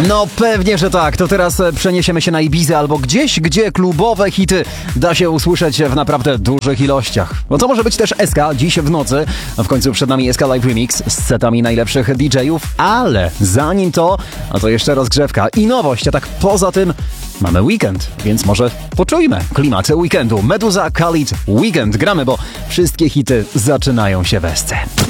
No pewnie, że tak. To teraz przeniesiemy się na Ibizę albo gdzieś, gdzie klubowe hity da się usłyszeć w naprawdę dużych ilościach. No to może być też SK dziś w nocy. W końcu przed nami SK Live Remix z setami najlepszych DJ-ów, ale zanim to, a to jeszcze rozgrzewka i nowość, a tak poza tym mamy weekend, więc może poczujmy klimat weekendu. Meduza, Khalid, Weekend. Gramy, bo wszystkie hity zaczynają się we SC.